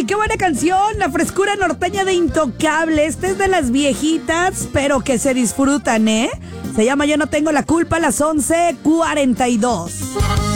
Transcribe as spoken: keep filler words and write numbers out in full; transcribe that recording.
qué buena canción, la frescura norteña de Intocable. Esta es de las viejitas, pero que se disfrutan, ¿eh? Se llama Yo no tengo la culpa, a las once cuarenta y dos.